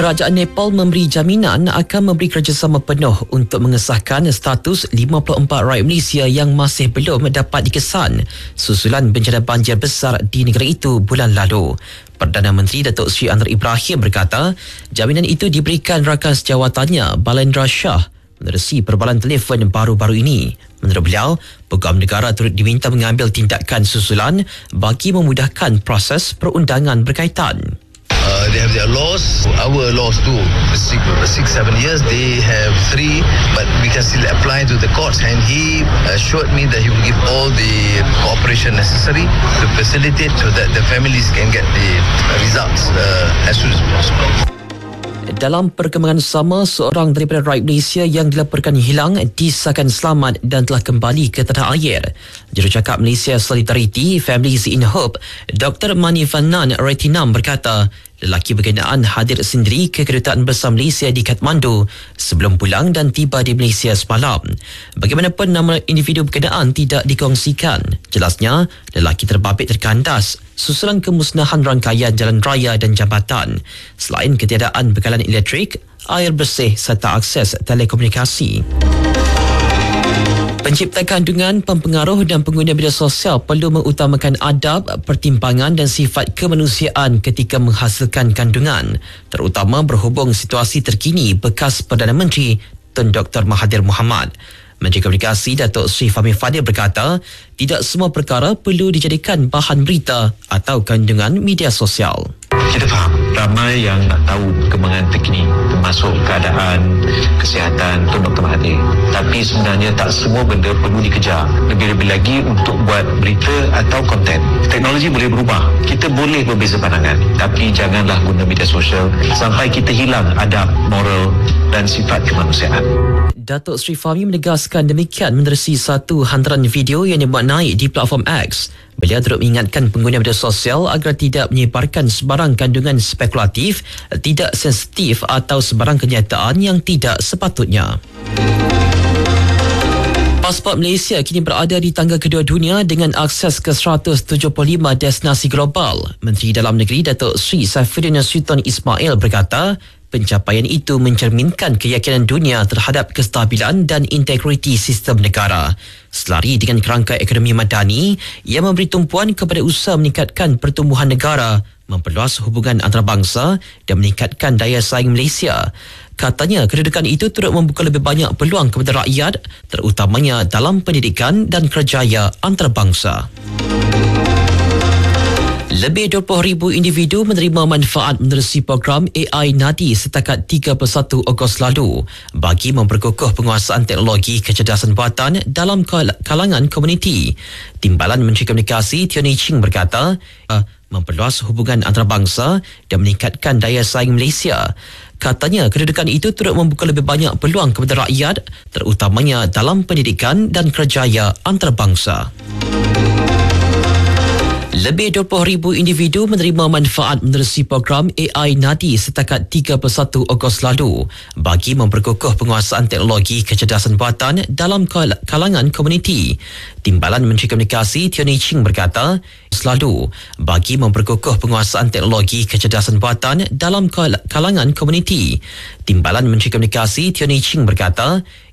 Kerajaan Nepal memberi jaminan akan memberi kerjasama penuh untuk mengesahkan status 54 rakyat Malaysia yang masih belum dapat dikesan susulan bencana banjir besar di negara itu bulan lalu. Perdana Menteri Datuk Seri Anwar Ibrahim berkata, jaminan itu diberikan rakan sejawatannya Balendra Shah menerusi perbalan telefon baru-baru ini. Menurut beliau, peguam negara turut diminta mengambil tindakan susulan bagi memudahkan proses perundangan berkaitan. They have their laws, our laws too. 6-7 years, they have 3, but we can still apply to the courts. And he assured me that he will give all the cooperation necessary to facilitate so that the families can get the results as soon as possible. Dalam perkembangan sama, seorang daripada rakyat Malaysia yang dilaporkan hilang disahkan selamat dan telah kembali ke tanah air. Jurucakap Malaysia Solidarity Families in Hope, Dr. Mani Vanan Retinam berkata, lelaki berkenaan hadir sendiri ke Kedutaan Besar Malaysia di Kathmandu sebelum pulang dan tiba di Malaysia semalam. Bagaimanapun nama individu berkenaan tidak dikongsikan. Jelasnya, lelaki terbabit terkandas susulan kemusnahan rangkaian jalan raya dan jambatan selain ketiadaan bekalan elektrik, air bersih serta akses telekomunikasi. Pencipta kandungan, pempengaruh dan pengguna media sosial perlu mengutamakan adab, pertimbangan dan sifat kemanusiaan ketika menghasilkan kandungan, terutama berhubung situasi terkini bekas Perdana Menteri Tun Dr. Mahathir Mohamad. Menteri Komunikasi Datuk Seri Fahmi Fadzil berkata, tidak semua perkara perlu dijadikan bahan berita atau kandungan media sosial. Kita faham ramai yang nak tahu perkembangan terkini termasuk keadaan kesihatan Tun Dr. Mahathir, tapi sebenarnya tak semua benda perlu dikejar, lebih-lebih lagi untuk buat berita atau konten. Teknologi boleh berubah, kita boleh berbeza pandangan, tapi janganlah guna media sosial sampai kita hilang adab, moral dan sifat kemanusiaan. Datuk Seri Fahmi menegaskan demikian menerusi satu hantaran video yang dibuat naik di platform X. Beliau turut mengingatkan pengguna media sosial agar tidak menyebarkan sebarang kandungan spekulatif, tidak sensitif atau sebarang kenyataan yang tidak sepatutnya. Pasport Malaysia kini berada di tangga kedua dunia dengan akses ke 175 destinasi global. Menteri Dalam Negeri Datuk Seri Saifuddin Sultan Ismail berkata, pencapaian itu mencerminkan keyakinan dunia terhadap kestabilan dan integriti sistem negara. Selari dengan kerangka ekonomi madani yang memberi tumpuan kepada usaha meningkatkan pertumbuhan negara, memperluas hubungan antarabangsa dan meningkatkan daya saing Malaysia. Katanya, kedudukan itu turut membuka lebih banyak peluang kepada rakyat, terutamanya dalam pendidikan dan kerjaya antarabangsa. Lebih 20,000 individu menerima manfaat menerusi program AI Nadi setakat 31 Ogos lalu bagi memperkukuh penguasaan teknologi kecerdasan buatan dalam kalangan komuniti. Timbalan Menteri Komunikasi Tioni Ching berkata, memperluas hubungan antarabangsa dan meningkatkan daya saing Malaysia. Katanya, kedudukan itu turut membuka lebih banyak peluang kepada rakyat, terutamanya dalam pendidikan dan kerjaya antarabangsa. Lebih 20,000 individu menerima manfaat menerusi program AI Nadi setakat 31 Ogos lalu bagi memperkukuh penguasaan teknologi kecerdasan buatan dalam kalangan komuniti. Timbalan Menteri Komunikasi Tioni Ching berkata, selalu bagi memperkukuh penguasaan teknologi kecerdasan buatan dalam kalangan komuniti. Timbalan Menteri Komunikasi Tioni Ching berkata,